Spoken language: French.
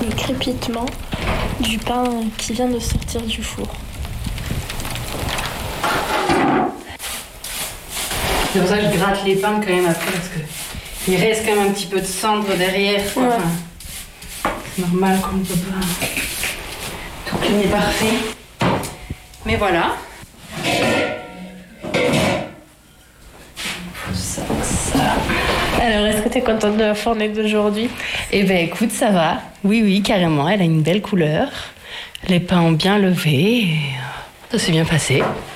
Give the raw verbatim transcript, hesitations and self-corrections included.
le crépitement du pain qui vient de sortir du four. C'est pour ça que je gratte les pains quand même après, parce que il reste quand même un petit peu de cendre derrière. Ouais. Enfin, c'est normal qu'on ne peut pas tout cleaner parfait. Mais voilà. Ça, ça. Alors, est-ce que tu es contente de la fournée d'aujourd'hui? Eh ben écoute, ça va. Oui, oui, carrément. Elle a une belle couleur. Les pains ont bien levé. Et ça s'est bien passé.